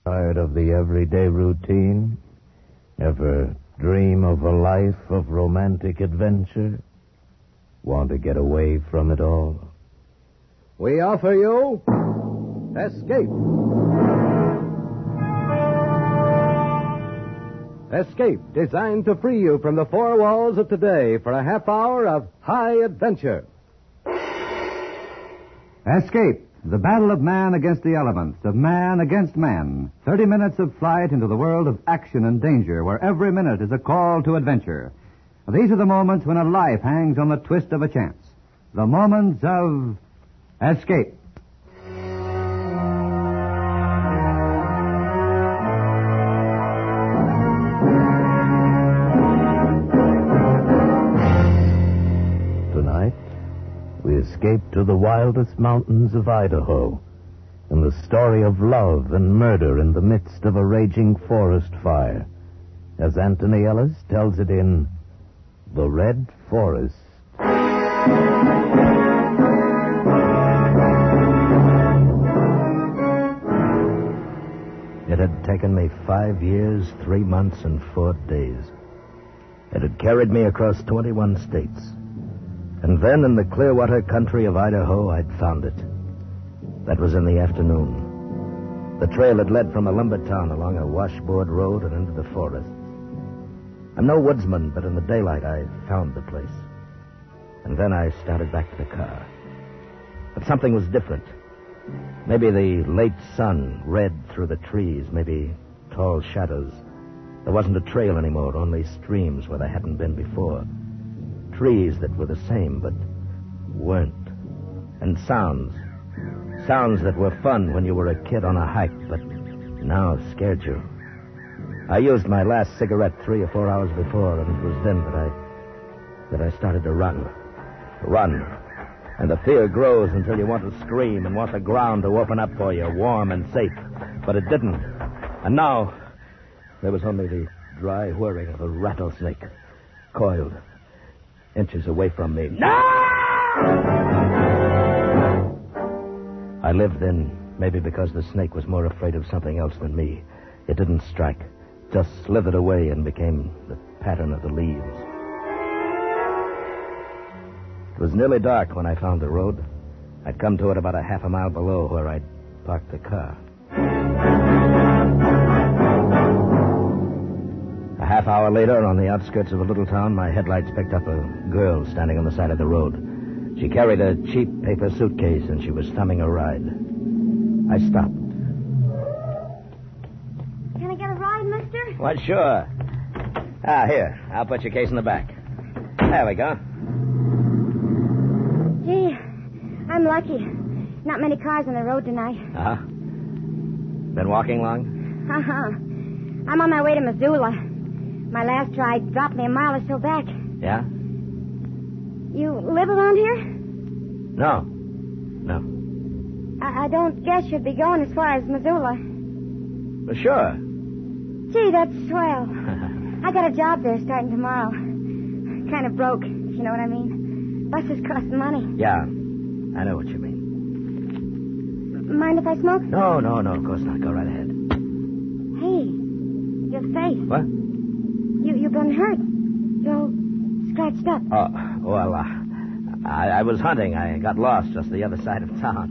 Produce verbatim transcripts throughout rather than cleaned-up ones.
Tired of the everyday routine? Ever dream of a life of romantic adventure? Want to get away from it all? We offer you Escape. Escape, designed to free you from the four walls of today for a half hour of high adventure. Escape, the battle of man against the elements, of man against man. Thirty minutes of flight into the world of action and danger, where every minute is a call to adventure. These are the moments when a life hangs on the twist of a chance. The moments of Escape. Tonight, we escape to the wildest mountains of Idaho in the story of love and murder in the midst of a raging forest fire, as Anthony Ellis tells it in The Red Forest. It had taken me five years, three months, and four days. It had carried me across twenty-one states. And then in the Clearwater country of Idaho, I'd found it. That was in the afternoon. The trail had led from a lumber town along a washboard road and into the forests. I'm no woodsman, but in the daylight I found the place. And then I started back to the car. But something was different. Maybe the late sun red through the trees, maybe tall shadows. There wasn't a trail anymore, only streams where there hadn't been before. Trees that were the same, but weren't. And sounds. Sounds that were fun when you were a kid on a hike, but now scared you. I used my last cigarette three or four hours before, and it was then that I... that I started to run. Run. And the fear grows until you want to scream and want the ground to open up for you, warm and safe. But it didn't. And now, there was only the dry whirring of a rattlesnake, coiled inches away from me. No! I lived then, maybe because the snake was more afraid of something else than me. It didn't strike, just slithered away and became the pattern of the leaves. It was nearly dark when I found the road. I'd come to it about a half a mile below where I'd parked the car. A half hour later, on the outskirts of a little town, my headlights picked up a girl standing on the side of the road. She carried a cheap paper suitcase, and she was thumbing a ride. I stopped. Can I get a ride, mister? Why, sure. Ah, here. I'll put your case in the back. There we go. Gee, I'm lucky. Not many cars on the road tonight. Uh-huh. Been walking long? Uh-huh. I'm on my way to Missoula. My last ride dropped me a mile or so back. Yeah? You live around here? No. No. I, I don't guess you'd be going as far as Missoula. Well, sure. Gee, that's swell. I got a job there starting tomorrow. Kind of broke, if you know what I mean. Buses cost money. Yeah, I know what you mean. Mind if I smoke? No, no, no, of course not. Go right ahead. Hey, your face. What? You, you've been hurt. You're all scratched up. Oh, well, uh, I, I was hunting. I got lost just the other side of town.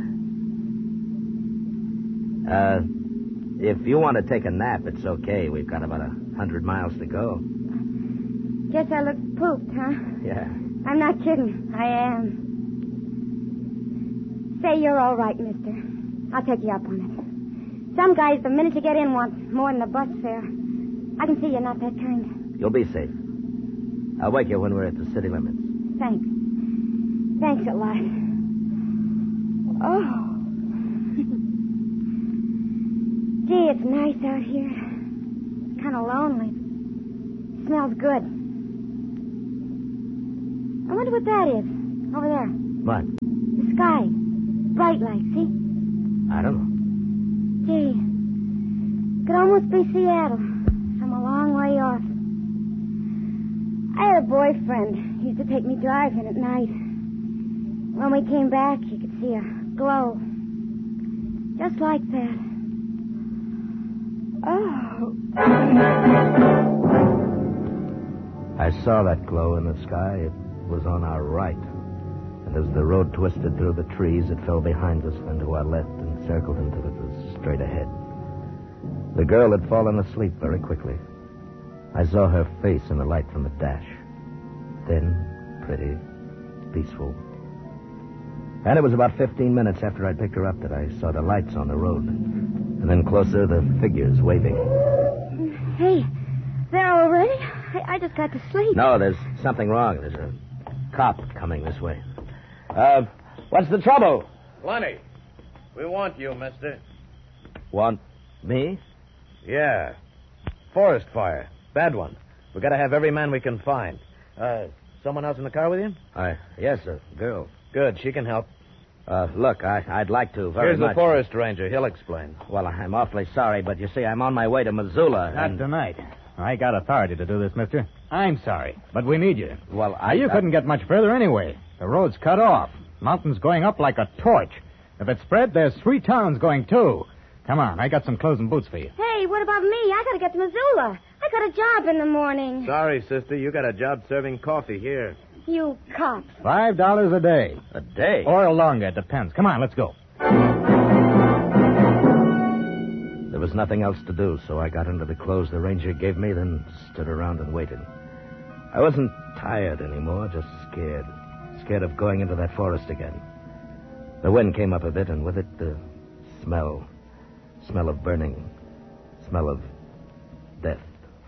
Uh, if you want to take a nap, it's okay. We've got about a hundred miles to go. Guess I look pooped, huh? Yeah. I'm not kidding. I am. Say you're all right, mister. I'll take you up on it. Some guys, the minute you get in, want more than the bus fare. I can see you're not that kind. You'll be safe. I'll wake you when we're at the city limits. Thanks. Thanks a lot. Oh. Gee, it's nice out here. Kind of lonely. Smells good. I wonder what that is. Over there. What? The sky. Bright like, see? I don't know. Gee. Could almost be Seattle. From a long way off. I had a boyfriend. He used to take me driving at night. When we came back, you could see a glow. Just like that. Oh. I saw that glow in the sky. It was on our right. And as the road twisted through the trees, it fell behind us, then to our left, and circled until it was straight ahead. The girl had fallen asleep very quickly. I saw her face in the light from the dash. Thin, pretty, peaceful. And it was about fifteen minutes after I'd picked her up that I saw the lights on the road. And then closer, the figures waving. Hey, there already? I, I just got to sleep. No, there's something wrong. There's a cop coming this way. Uh, what's the trouble? Plenty. We want you, mister. Want me? Yeah. Forest fire. Bad one. We gotta have every man we can find. Uh, someone else in the car with you? I, yes, a girl. Good, she can help. Uh, look, I, I'd like to very Here's much. the forest ranger. He'll explain. Well, I'm awfully sorry, but you see, I'm on my way to Missoula. Not and... tonight. I got authority to do this, mister. I'm sorry, but we need you. Well, I... Now, you I... couldn't get much further anyway. The road's cut off. Mountain's going up like a torch. If it's spread, there's three towns going, too. Come on, I got some clothes and boots for you. Hey, what about me? I gotta get to Missoula. I got a job in the morning. Sorry, sister. You got a job serving coffee here. You cops. Five dollars a day. A day? Or longer, it depends. Come on, let's go. There was nothing else to do, so I got into the clothes the ranger gave me, then stood around and waited. I wasn't tired anymore, just scared. Scared of going into that forest again. The wind came up a bit, and with it the smell. Smell of burning. Smell of death.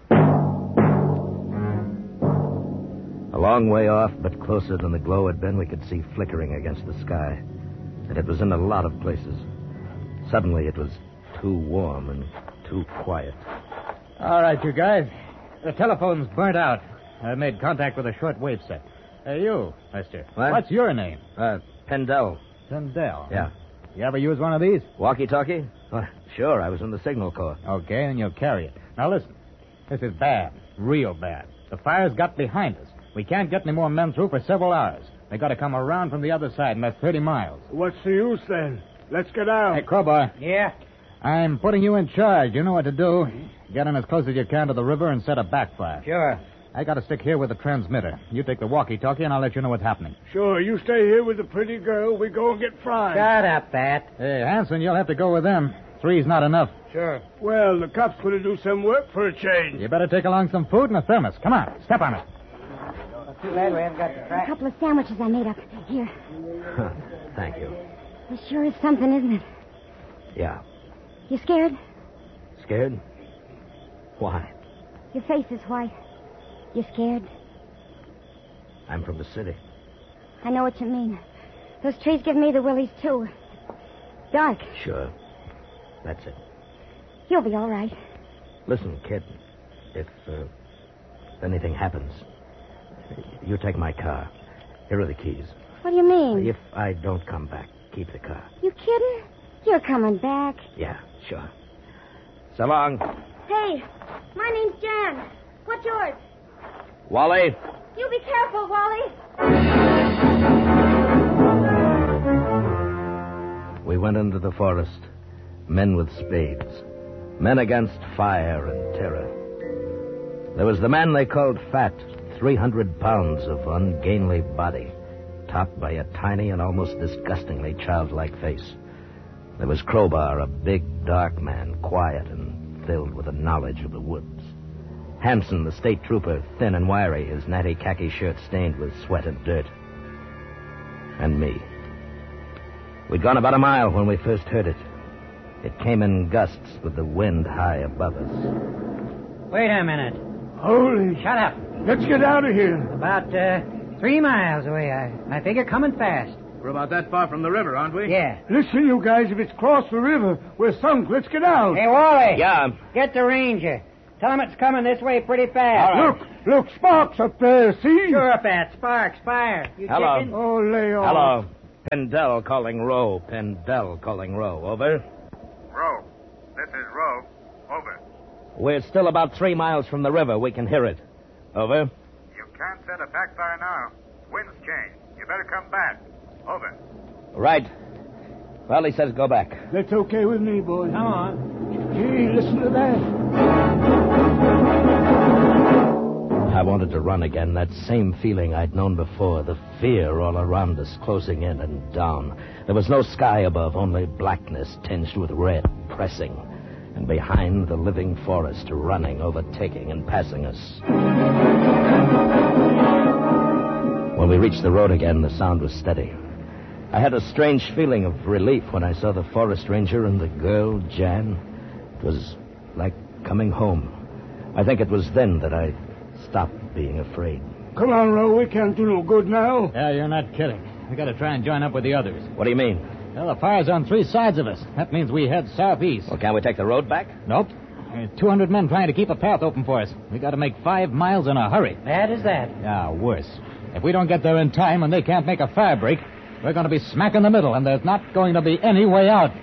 A long way off, but closer than the glow had been, we could see flickering against the sky. And it was in a lot of places. Suddenly it was too warm and too quiet. All right, you guys. The telephone's burnt out. I made contact with a short-wave set. Hey, you, mister. What? What's your name? Uh, Pendel. Sendell. Yeah. You ever use one of these? Walkie-talkie? Well, sure, I was in the signal corps. Okay, and you'll carry it. Now, listen. This is bad. Real bad. The fire's got behind us. We can't get any more men through for several hours. They got to come around from the other side, and that's thirty miles. What's the use, then? Let's get out. Hey, Crowbar. Yeah? I'm putting you in charge. You know what to do. Get in as close as you can to the river and set a backfire. Sure. I got to stick here with the transmitter. You take the walkie-talkie, and I'll let you know what's happening. Sure, you stay here with the pretty girl. We go and get fried. Shut up, Pat. Hey, Hanson, you'll have to go with them. Three's not enough. Sure. Well, the cops going to do some work for a change. You better take along some food and a thermos. Come on, step on it. Too bad we haven't got the A track. couple of sandwiches I made up. Here. Thank you. It sure is something, isn't it? Yeah. You scared? Scared? Why? Your face is white. You scared? I'm from the city. I know what you mean. Those trees give me the willies, too. Dark. Sure. That's it. You'll be all right. Listen, kid. If, uh, if anything happens, you take my car. Here are the keys. What do you mean? If I don't come back, keep the car. You kidding? You're coming back. Yeah, sure. So long. Hey, my name's Jan. What's yours? Wally. You be careful, Wally. We went into the forest. Men with spades. Men against fire and terror. There was the man they called Fat. three hundred pounds of ungainly body, topped by a tiny and almost disgustingly childlike face. There was Crowbar, a big, dark man, quiet and filled with a knowledge of the woods. Hanson, the state trooper, thin and wiry, his natty khaki shirt stained with sweat and dirt. And me. We'd gone about a mile when we first heard it. It came in gusts with the wind high above us. Wait a minute. Holy... Shut up. Let's get out of here. About uh, three miles away. I, I figure coming fast. We're about that far from the river, aren't we? Yeah. Listen, you guys, if it's crossed the river, we're sunk. Let's get out. Hey, Wally. Yeah. Get the ranger. Tell him it's coming this way pretty fast. Look, look, Sparks up there, see? Sure, Pat. Sparks, fire. You Hello. chicken? Oh, lay off. Hello. Pendel calling Roe. Pendel calling Roe. Over. Roe. This is Roe. Over. We're still about three miles from the river. We can hear it. Over. You can't set a backfire now. Wind's changed. You better come back. Over. Right. Well, he says go back. That's okay with me, boys. Come on. Gee, listen to that. I wanted to run again, that same feeling I'd known before, the fear all around us, closing in and down. There was no sky above, only blackness tinged with red, pressing. And behind, the living forest, running, overtaking, and passing us. When we reached the road again, the sound was steady. I had a strange feeling of relief when I saw the forest ranger and the girl, Jan. It was like coming home. I think it was then that I stopped being afraid. Come on, Ro. We can't do no good now. Yeah, you're not kidding. We got to try and join up with the others. What do you mean? Well, the fire's on three sides of us. That means we head southeast. Well, can't we take the road back? Nope. There's two hundred men trying to keep a path open for us. We got to make five miles in a hurry. Bad as that. Yeah, worse. If we don't get there in time and they can't make a fire break, we're going to be smack in the middle, and there's not going to be any way out.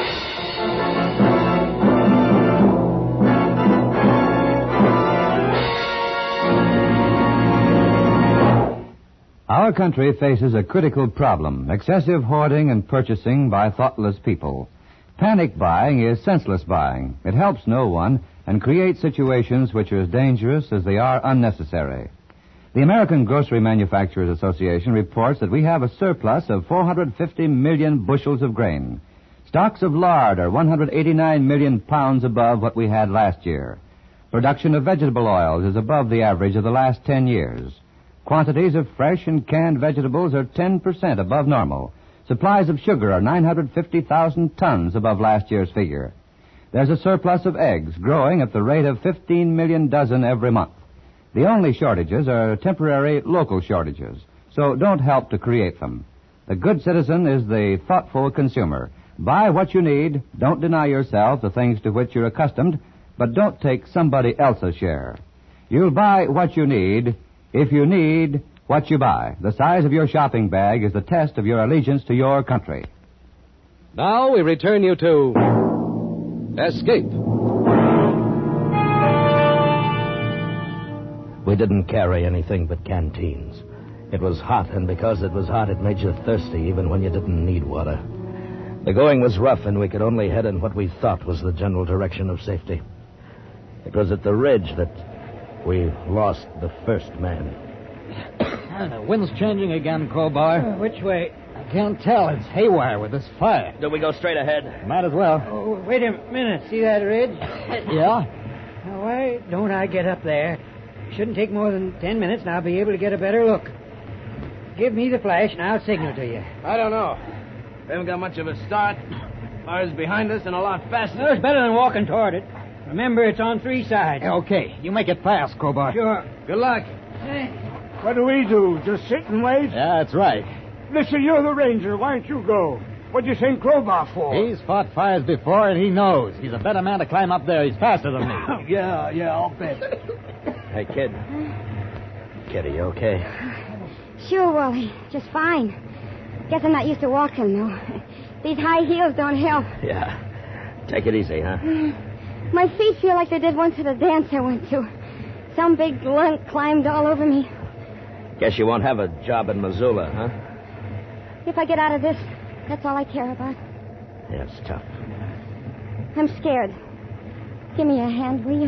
Our country faces a critical problem, excessive hoarding and purchasing by thoughtless people. Panic buying is senseless buying. It helps no one and creates situations which are as dangerous as they are unnecessary. The American Grocery Manufacturers Association reports that we have a surplus of four hundred fifty million bushels of grain. Stocks of lard are one hundred eighty-nine million pounds above what we had last year. Production of vegetable oils is above the average of the last ten years. Quantities of fresh and canned vegetables are ten percent above normal. Supplies of sugar are nine hundred fifty thousand tons above last year's figure. There's a surplus of eggs growing at the rate of fifteen million dozen every month. The only shortages are temporary local shortages, so don't help to create them. The good citizen is the thoughtful consumer. Buy what you need. Don't deny yourself the things to which you're accustomed, but don't take somebody else's share. You'll buy what you need if you need what you buy. The size of your shopping bag is the test of your allegiance to your country. Now we return you to Escape. We didn't carry anything but canteens. It was hot, and because it was hot, it made you thirsty even when you didn't need water. The going was rough, and we could only head in what we thought was the general direction of safety. It was at the ridge that we lost the first man. The wind's changing again, Crowbar. Uh, which way? I can't tell. It's haywire with this fire. Do we go straight ahead? Might as well. Oh, wait a minute. See that ridge? Yeah? Now, why don't I get up there? Shouldn't take more than ten minutes, and I'll be able to get a better look. Give me the flash, and I'll signal to you. I don't know. We haven't got much of a start. Fire's behind us and a lot faster. No, it's better than walking toward it. Remember, it's on three sides. Okay. You make it fast, Crowbar. Sure. Good luck. What do we do? Just sit and wait? Yeah, that's right. Listen, you're the ranger. Why don't you go? What'd you send Crowbar for? He's fought fires before, and he knows. He's a better man to climb up there. He's faster than me. yeah, yeah, I'll bet. Hey, kid. Kid, are you okay? Sure, Wally. Just fine. Guess I'm not used to walking, though. These high heels don't help. Yeah. Take it easy, huh? My feet feel like they did once at a dance I went to. Some big lunk climbed all over me. Guess you won't have a job in Missoula, huh? If I get out of this, that's all I care about. Yeah, it's tough. I'm scared. Give me a hand, will you?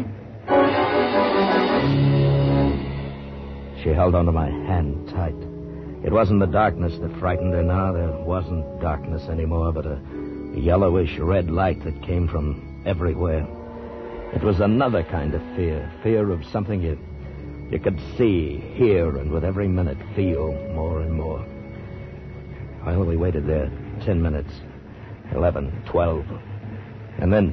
She held onto my hand tight. It wasn't the darkness that frightened her now. There wasn't darkness anymore, but a yellowish red light that came from everywhere. It was another kind of fear. Fear of something you, you could see, hear, and with every minute feel more and more. Well, we waited there ten minutes, eleven, twelve. And then...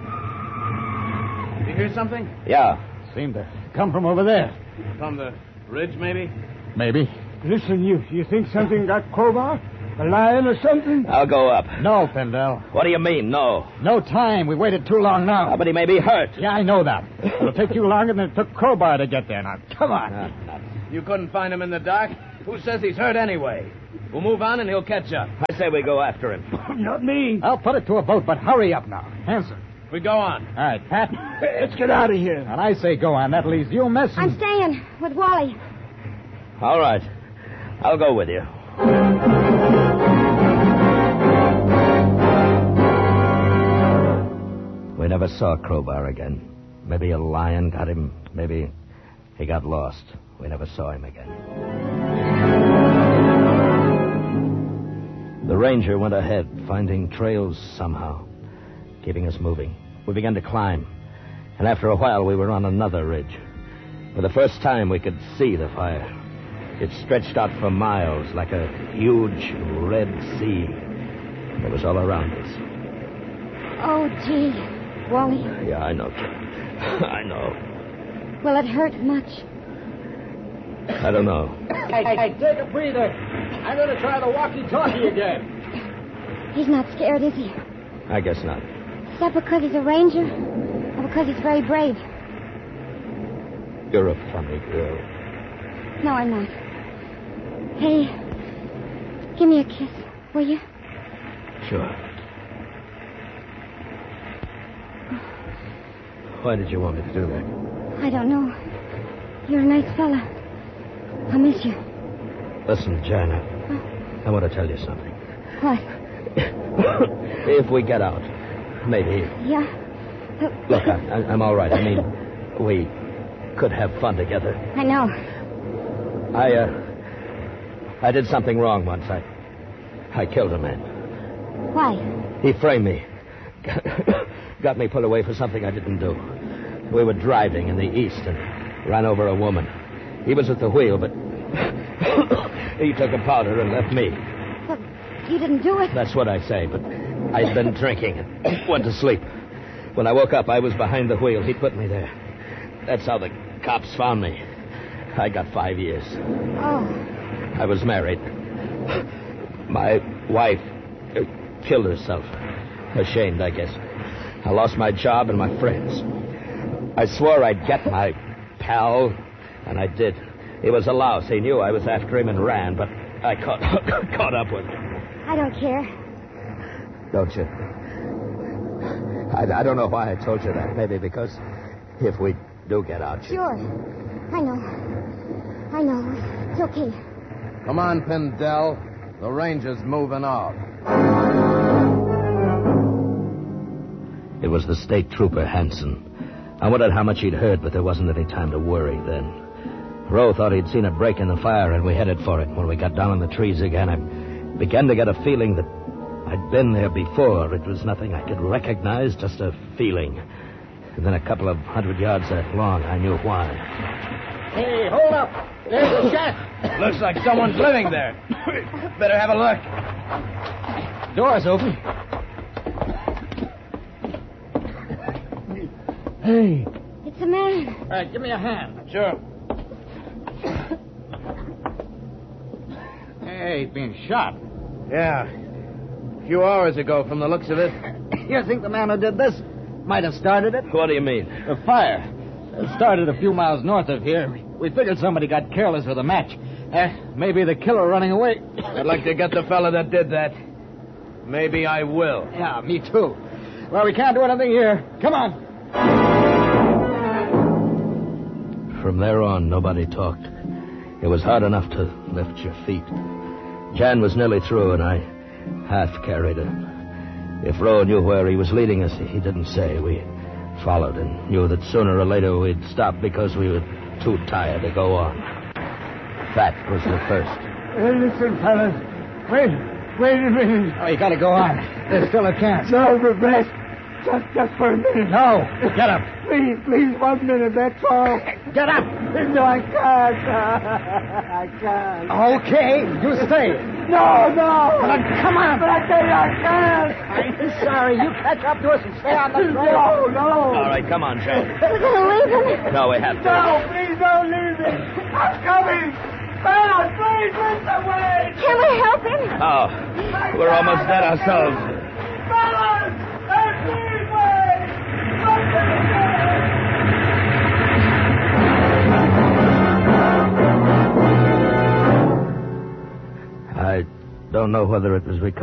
You hear something? Yeah. Seemed to come from over there. From the ridge, maybe? Maybe. Listen, you you think something got Crowbar? A lion or something? I'll go up. No, Pendel. What do you mean, no? No time. We waited too long now. Oh, but he may be hurt. Yeah, I know that. It'll take you longer than it took Crowbar to get there. Now, come on. Uh, you couldn't find him in the dark? Who says he's hurt anyway? We'll move on and he'll catch up. I say we go after him. Not me. I'll put it to a boat, but hurry up now. Hanson. We go on. All right, Pat. Let's get out of here. And I say go on. That leaves you missing. I'm staying with Wally. All right. I'll go with you. We never never saw Crowbar again. Maybe a lion got him. Maybe he got lost. We never saw him again. The ranger went ahead, finding trails somehow, keeping us moving. We began to climb, and after a while we were on another ridge. For the first time we could see the fire. It stretched out for miles like a huge red sea. It was all around us. Oh, gee. Wally, Yeah, I know, Kid. I know. will it hurt much? I don't know. Hey, hey, take a breather. I'm going to try the walkie-talkie again. He's not scared, is he? I guess not. Is that because he's a ranger? Or because he's very brave? You're a funny girl. No, I'm not. Hey, give me a kiss, will you? Sure. Why did you want me to do that? I don't know. You're a nice fella. I'll miss you. Listen, Jana, I want to tell you something. What? If we get out, maybe... Yeah? Uh, Look, I, I, I'm all right. I mean, we could have fun together. I know. I, uh... I did something wrong once. I... I killed a man. Why? He framed me. Got me put away for something I didn't do. We were driving in the east and ran over a woman. He was at the wheel, but he took a powder and left me. But you didn't do it. That's what I say, but I'd been drinking and went to sleep. When I woke up, I was behind the wheel. He put me there. That's how the cops found me. I got five years. Oh. I was married. My wife uh, killed herself. Ashamed, I guess. I lost my job and my friends. I swore I'd get my pal, and I did. He was a louse. He knew I was after him and ran, but I caught caught up with him. I don't care. Don't you? I, I don't know why I told you that. Maybe because if we do get out, you... Sure. I know. I know. It's okay. Come on, Pindell. The ranger's moving off. It was the state trooper, Hanson. I wondered how much he'd heard, but there wasn't any time to worry then. Rowe thought he'd seen a break in the fire, and we headed for it. When we got down in the trees again, I began to get a feeling that I'd been there before. It was nothing I could recognize, just a feeling. And then a couple of hundred yards along, I knew why. Hey, hold up. There's a shack. Looks like someone's living there. Better have a look. Door's open. Hey. It's a man. All right, give me a hand. Sure. Hey, he's being shot. Yeah. A few hours ago, from the looks of it. You think the man who did this might have started it? What do you mean? The fire. It started a few miles north of here. We figured somebody got careless with a match. Uh, maybe the killer running away. I'd like to get the fella that did that. Maybe I will. Yeah, me too. Well, we can't do anything here. Come on. From there on, nobody talked. It was hard enough to lift your feet. Jan was nearly through, and I half carried her. If Rowe knew where he was leading us, he didn't say. We followed and knew that sooner or later we'd stop because we were too tired to go on. That was the first. Hey, listen, fellas. Wait. Wait a minute. Oh, you gotta go on. There's still a chance. No, but rest. Just, just for a minute. No. Get up. Please, please, one minute, that's all. Get up. No, I can't. I can't. Okay, you stay. No, no. But come on. But I tell you, I can't. I'm sorry. You catch up to us and stay on the trail. No, no. All right, come on, Joe. We're going to leave him. No, we have to. No, please don't leave me. I'm coming. Fellas, please, lead the way. Can we help him? Oh, we're almost dead ourselves. Fellas, let's lead way. Let's lead way. I don't know whether it was because